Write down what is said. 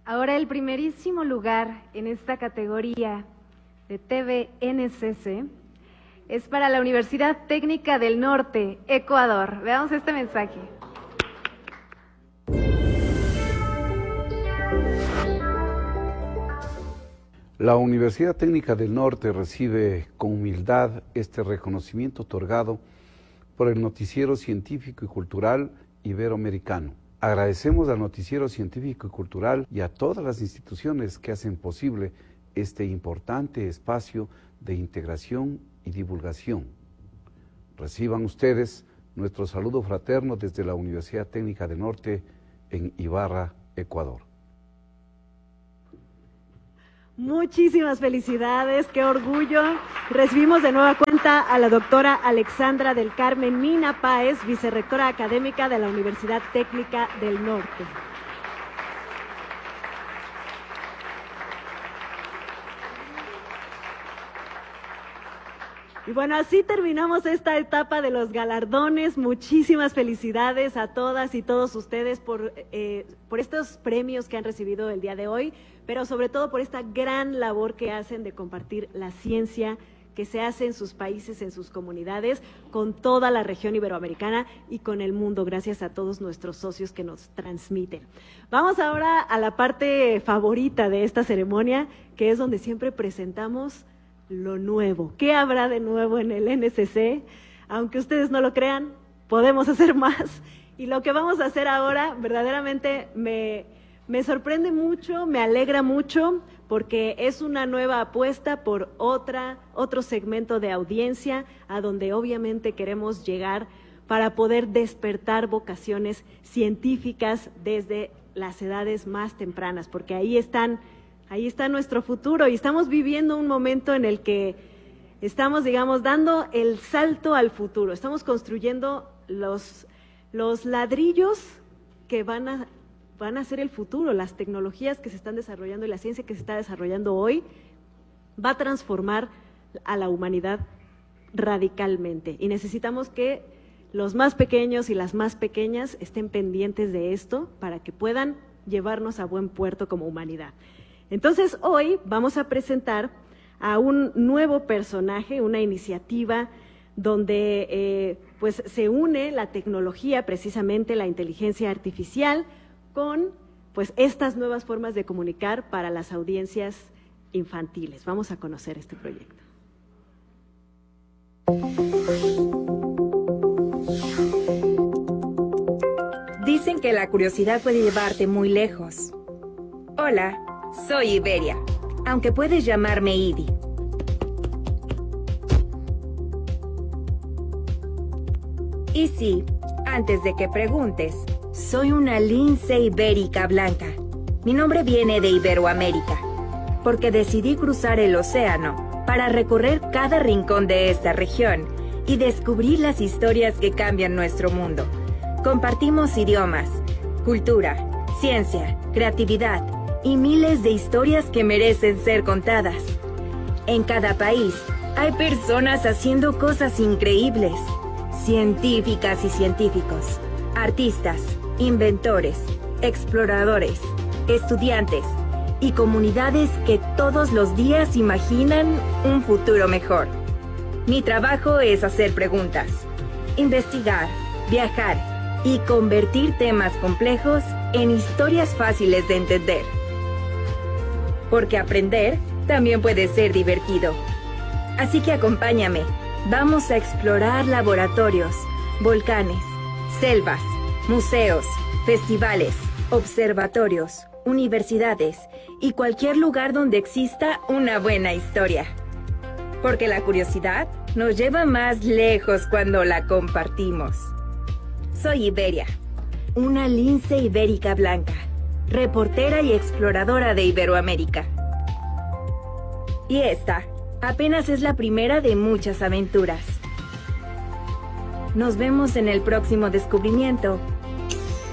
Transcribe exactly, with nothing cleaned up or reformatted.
Ahora el primerísimo lugar en esta categoría de T V N C C es para la Universidad Técnica del Norte, Ecuador. Veamos este mensaje. La Universidad Técnica del Norte recibe con humildad este reconocimiento otorgado por el Noticiero Científico y Cultural Iberoamericano. Agradecemos al Noticiero Científico y Cultural y a todas las instituciones que hacen posible este importante espacio de integración y divulgación. Reciban ustedes nuestro saludo fraterno desde la Universidad Técnica del Norte en Ibarra, Ecuador. Muchísimas felicidades, qué orgullo. Recibimos de nueva cuenta a la doctora Alexandra del Carmen Mina Páez, vicerrectora académica de la Universidad Técnica del Norte. Y bueno, así terminamos esta etapa de los galardones. Muchísimas felicidades a todas y todos ustedes por, eh, por estos premios que han recibido el día de hoy, pero sobre todo por esta gran labor que hacen de compartir la ciencia que se hace en sus países, en sus comunidades, con toda la región iberoamericana y con el mundo, gracias a todos nuestros socios que nos transmiten. Vamos ahora a la parte favorita de esta ceremonia, que es donde siempre presentamos lo nuevo. ¿Qué habrá de nuevo en el N C C? Aunque ustedes no lo crean, podemos hacer más. Y lo que vamos a hacer ahora verdaderamente me, me sorprende mucho, me alegra mucho, porque es una nueva apuesta por otra, otro segmento de audiencia a donde obviamente queremos llegar para poder despertar vocaciones científicas desde las edades más tempranas, porque ahí están Ahí está nuestro futuro y estamos viviendo un momento en el que estamos, digamos, dando el salto al futuro. Estamos construyendo los, los ladrillos que van a, van a ser el futuro. Las tecnologías que se están desarrollando y la ciencia que se está desarrollando hoy va a transformar a la humanidad radicalmente. Y necesitamos que los más pequeños y las más pequeñas estén pendientes de esto para que puedan llevarnos a buen puerto como humanidad. Entonces, hoy vamos a presentar a un nuevo personaje, una iniciativa donde eh, pues se une la tecnología, precisamente la inteligencia artificial, con pues estas nuevas formas de comunicar para las audiencias infantiles. Vamos a conocer este proyecto. Dicen que la curiosidad puede llevarte muy lejos. Hola. Soy Iberia, aunque puedes llamarme Idi. Y sí, antes de que preguntes, soy una lince ibérica blanca. Mi nombre viene de Iberoamérica, porque decidí cruzar el océano para recorrer cada rincón de esta región y descubrir las historias que cambian nuestro mundo. Compartimos idiomas, cultura, ciencia, creatividad y miles de historias que merecen ser contadas. En cada país hay personas haciendo cosas increíbles, científicas y científicos, artistas, inventores, exploradores, estudiantes y comunidades que todos los días imaginan un futuro mejor. Mi trabajo es hacer preguntas, investigar, viajar y convertir temas complejos en historias fáciles de entender. Porque aprender también puede ser divertido. Así que acompáñame. Vamos a explorar laboratorios, volcanes, selvas, museos, festivales, observatorios, universidades y cualquier lugar donde exista una buena historia. Porque la curiosidad nos lleva más lejos cuando la compartimos. Soy Iberia, una lince ibérica blanca, reportera y exploradora de Iberoamérica. Y esta apenas es la primera de muchas aventuras. Nos vemos en el próximo descubrimiento